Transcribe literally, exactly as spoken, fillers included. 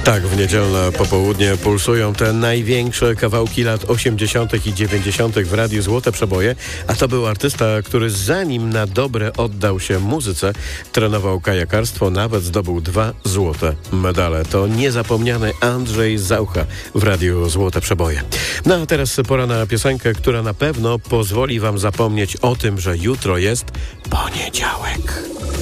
Tak, w niedzielne popołudnie pulsują te największe kawałki lat osiemdziesiątych i dziewięćdziesiątych w Radiu Złote Przeboje, a to był artysta, który zanim na dobre oddał się muzyce, trenował kajakarstwo, nawet zdobył dwa złote medale. To niezapomniany Andrzej Zaucha w Radiu Złote Przeboje. No a teraz pora na piosenkę, która na pewno pozwoli wam zapomnieć o tym, że jutro jest poniedziałek.